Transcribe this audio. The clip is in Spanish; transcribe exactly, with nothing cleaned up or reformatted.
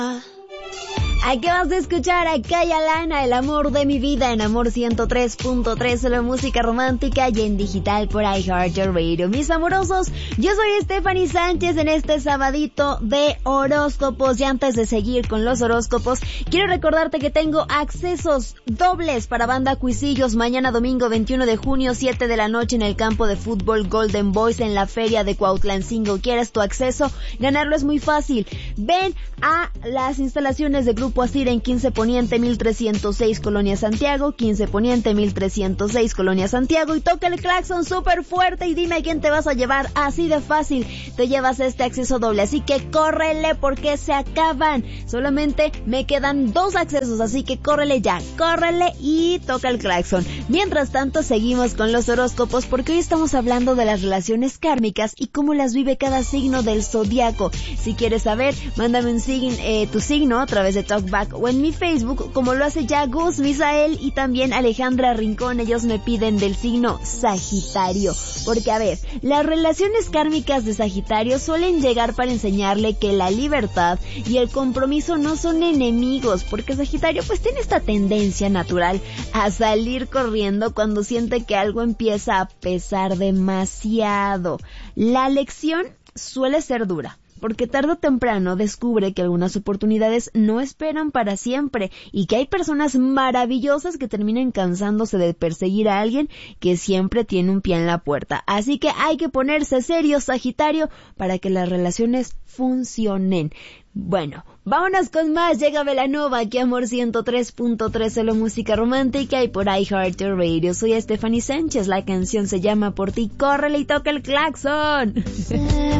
Acabas de escuchar a Kaya Lana, El amor de mi vida, en Amor ciento tres punto tres, solo música romántica y en digital por iHeartRadio. Mis amorosos, yo soy Stephanie Sánchez en este sabadito de horóscopos. Y antes de seguir con los horóscopos, quiero recordarte que tengo accesos dobles para Banda Cuisillos mañana domingo veintiuno de junio, siete de la noche en el campo de fútbol Golden Boys en la feria de Cuautlancingo. ¿Quieres tu acceso? Ganarlo es muy fácil. Ven a las instalaciones de Grupo Asir en quince Poniente mil trescientos seis Colonia Santiago, quince Poniente mil trescientos seis Colonia Santiago, y toca el claxon súper fuerte y dime a quién te vas a llevar. Así de fácil te llevas este acceso doble, así que córrele porque se acaban. Solamente me quedan dos accesos, así que córrele ya, córrele y toca el claxon. Mientras tanto seguimos con los horóscopos porque hoy estamos hablando de las relaciones kármicas y cómo las vive cada signo del zodiaco. Si quieres saber, mándame un sign, eh, tu signo a través de Talkback o en mi Facebook, como lo hace ya Gus Misael y también Alejandra Rincón. Ellos me piden del signo Sagitario, porque a ver, las relaciones kármicas de Sagitario suelen llegar para enseñarle que la libertad y el compromiso no son enemigos, porque Sagitario pues tiene esta tendencia natural a salir corriendo cuando siente que algo empieza a pesar demasiado. La lección suele ser dura, porque tarde o temprano descubre que algunas oportunidades no esperan para siempre y que hay personas maravillosas que terminan cansándose de perseguir a alguien que siempre tiene un pie en la puerta. Así que hay que ponerse serio, Sagitario, para que las relaciones funcionen. Bueno, vámonos con más. Llega Belanova, aquí Amor ciento tres punto tres, solo música romántica y por iHeartRadio. Soy Stephanie Sánchez, la canción se llama Por ti, córrele y toca el claxon.